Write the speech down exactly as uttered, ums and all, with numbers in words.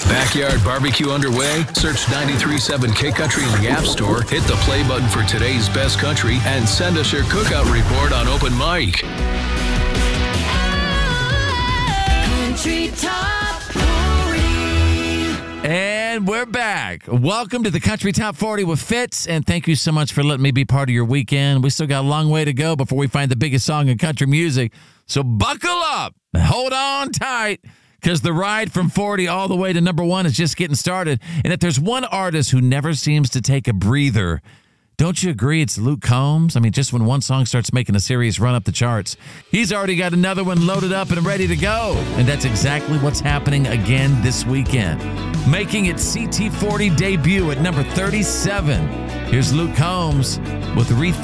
Backyard barbecue underway? Search ninety-three point seven K Country in the App Store, hit the play button for today's best country, and send us your cookout report on Open Mic. Country Top forty. And we're back. Welcome to the Country Top forty with Fitz, and thank you so much for letting me be part of your weekend. We still got a long way to go before we find the biggest song in country music, so buckle up and hold on tight, because the ride from forty all the way to number one is just getting started. And if there's one artist who never seems to take a breather, don't you agree it's Luke Combs? I mean, just when one song starts making a serious run up the charts, he's already got another one loaded up and ready to go. And that's exactly what's happening again this weekend. Making its C T forty debut at number thirty-seven. Here's Luke Combs with Rethink.